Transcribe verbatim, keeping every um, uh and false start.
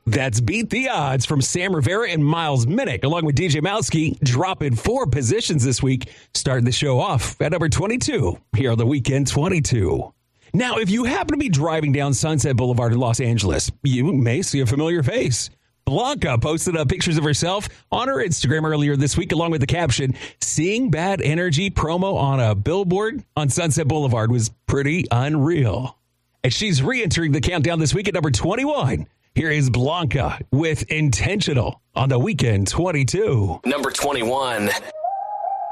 That's Beat the Odds from Sam Rivera and Miles Minnick, along with D J Mowski, dropping four positions this week, starting the show off at number twenty-two here on the Weekend twenty-two. Now, if you happen to be driving down Sunset Boulevard in Los Angeles, you may see a familiar face. Blanca posted up pictures of herself on her Instagram earlier this week, along with the caption, "Seeing Bad Energy promo on a billboard on Sunset Boulevard was pretty unreal." And she's re-entering the countdown this week at number twenty-one. Here is Blanca with Intentional on the Weekend twenty-two. Number twenty-one.